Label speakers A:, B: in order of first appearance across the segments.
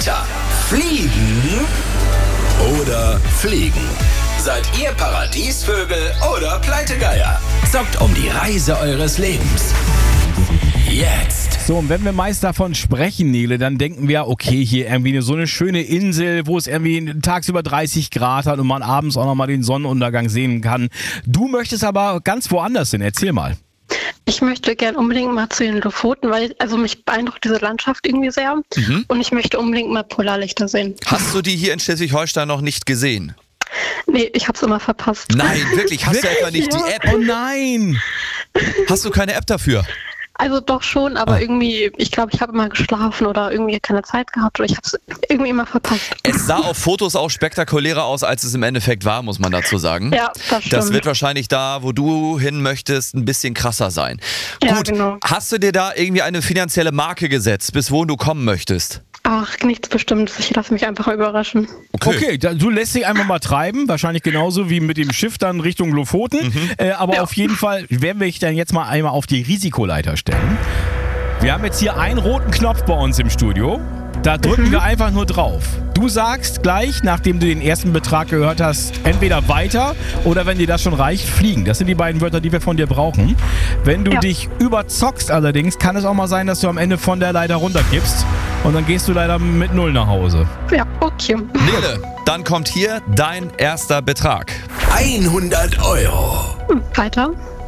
A: Delta. Fliegen oder fliegen? Seid ihr Paradiesvögel oder Pleitegeier? Zockt um die Reise eures Lebens. Jetzt.
B: So, und wenn wir meist davon sprechen, Nele, dann denken wir, okay, hier irgendwie so eine schöne Insel, wo es irgendwie tagsüber 30 Grad hat und man abends auch nochmal den Sonnenuntergang sehen kann. Du möchtest aber ganz woanders hin. Erzähl mal.
C: Ich möchte gern unbedingt mal zu den Lofoten, weil mich beeindruckt diese Landschaft irgendwie sehr. Und ich möchte unbedingt mal Polarlichter sehen.
D: Hast du die hier in Schleswig-Holstein noch nicht gesehen?
C: Nee, ich hab's immer verpasst.
D: Nein, wirklich? Hast du etwa nicht die App?
B: Oh nein!
D: Hast du keine App dafür?
C: Also doch schon, aber irgendwie, ich glaube, ich habe immer geschlafen oder irgendwie keine Zeit gehabt oder ich habe es irgendwie immer verpasst.
D: Es sah auf Fotos auch spektakulärer aus, als es im Endeffekt war, muss man dazu sagen.
C: Ja, das stimmt.
D: Das wird wahrscheinlich da, wo du hin möchtest, ein bisschen krasser sein.
C: Ja,
D: Gut,
C: genau.
D: hast du dir da irgendwie eine finanzielle Marke gesetzt, bis wohin du kommen möchtest?
C: Ach, nichts Bestimmtes. Ich lasse mich einfach überraschen.
B: Okay, du lässt dich einfach mal treiben, wahrscheinlich genauso wie mit dem Schiff dann Richtung Lofoten. Aber auf jeden Fall werden wir dich dann jetzt mal einmal auf die Risikoleiter stellen. Wir haben jetzt hier einen roten Knopf bei uns im Studio. Da drücken wir einfach nur drauf. Du sagst gleich, nachdem du den ersten Betrag gehört hast, entweder weiter oder, wenn dir das schon reicht, fliegen. Das sind die beiden Wörter, die wir von dir brauchen. Wenn du dich überzockst allerdings, kann es auch mal sein, dass du am Ende von der Leiter runterkippst und dann gehst du leider mit 0 nach Hause.
C: Ja, okay.
D: Nele, dann kommt hier dein erster Betrag.
A: 100 Euro.
C: Weiter.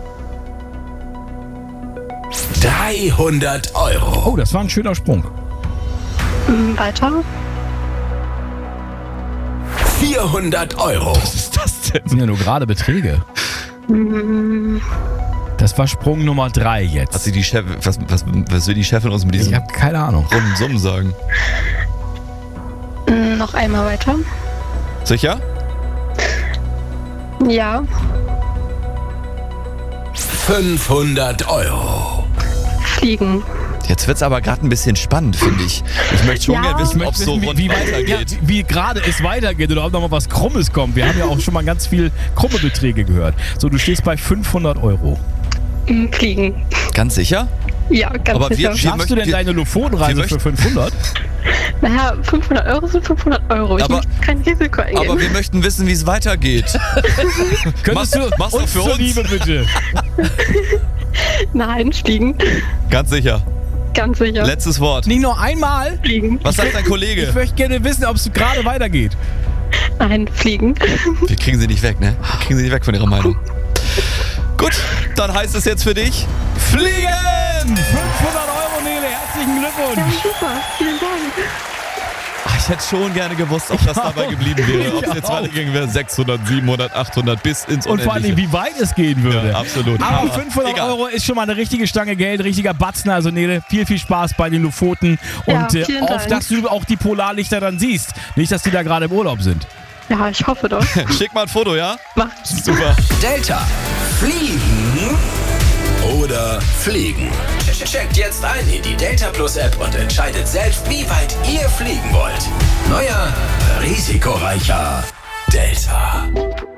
A: 300 Euro.
B: Oh, das war ein schöner Sprung.
C: Weiter.
A: 400 Euro.
B: Was ist das denn? Das sind ja nur gerade Beträge. Das war Sprung Nummer 3 jetzt.
D: Hat sie die Chef, was will die Chefin uns mit
B: Ich
D: diesem
B: habe keine Ahnung.
D: runden Summen sagen?
C: Noch einmal weiter.
D: Sicher?
C: Ja.
A: 500 Euro.
C: Fliegen.
D: Jetzt wird's aber gerade ein bisschen spannend, finde ich. Ich möchte schon gerne wissen, ob es so rund weitergeht.
B: Ja, wie gerade es weitergeht oder ob noch mal was Krummes kommt. Wir haben ja auch schon mal ganz viel krumme Beträge gehört. So, du stehst bei 500 Euro.
C: Fliegen.
D: Ganz sicher?
C: Ja, ganz
D: Aber
C: sicher.
B: Schaffst du denn deine Lofotenreise für 500?
C: Naja, 500 Euro sind 500 Euro. Ich möchte kein Risiko eingehen.
D: Aber wir möchten wissen, wie es weitergeht.
B: Könntest du
D: mach's doch für uns.
B: Liebe, bitte.
C: Nein, fliegen.
D: Ganz sicher.
C: Ganz sicher.
D: Letztes Wort.
B: Nicht nur einmal?
C: Fliegen.
D: Was sagt dein Kollege?
B: Ich möchte gerne wissen, ob es gerade weitergeht.
C: Nein, fliegen.
D: Wir kriegen sie nicht weg, ne? Wir kriegen sie nicht weg von ihrer Meinung. Gut, dann heißt es jetzt für dich: Fliegen!
B: 500 Euro, Nele. Herzlichen Glückwunsch.
C: Ja, super. Vielen Dank.
D: Ach, ich hätte schon gerne gewusst, ob das dabei geblieben wäre. Ob es jetzt weitergegangen wäre, 600, 700, 800 bis ins
B: Und vor allem,
D: Unendliche.
B: wie weit es gehen würde.
D: Ja, absolut.
B: Aber 500
D: egal.
B: Euro ist schon mal eine richtige Stange Geld, richtiger Batzen. Also Nele, viel Spaß bei den Lofoten.
C: Ja,
B: Und
C: vielen
B: auf,
C: Dank.
B: dass du auch die Polarlichter dann siehst. Nicht, dass die da gerade im Urlaub sind.
C: Ja, ich hoffe doch.
D: Schick mal ein Foto, ja?
C: Mach.
D: Super.
A: Delta. Fliegen oder fliegen? Checkt jetzt ein in die Delta Plus App und entscheidet selbst, wie weit ihr fliegen wollt. Neuer, risikoreicher Delta.